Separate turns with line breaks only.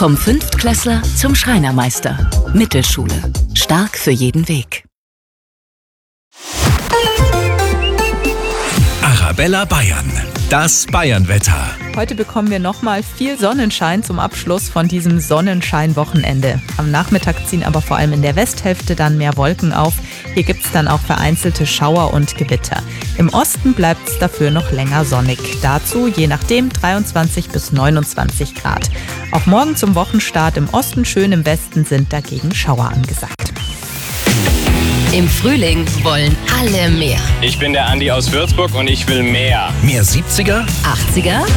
Vom Fünftklässler zum Schreinermeister. Mittelschule. Stark für jeden Weg.
Arabella Bayern. Das Bayernwetter.
Heute bekommen wir nochmal viel Sonnenschein zum Abschluss von diesem Sonnenschein-Wochenende. Am Nachmittag ziehen aber vor allem in der Westhälfte dann mehr Wolken auf. Hier gibt es dann auch vereinzelte Schauer und Gewitter. Im Osten bleibt es dafür noch länger sonnig. Dazu je nachdem 23 bis 29 Grad. Auch morgen zum Wochenstart im Osten schön, im Westen sind dagegen Schauer angesagt.
Im Frühling wollen alle mehr.
Ich bin der Andi aus Würzburg und ich will mehr.
Mehr 70er?
80er?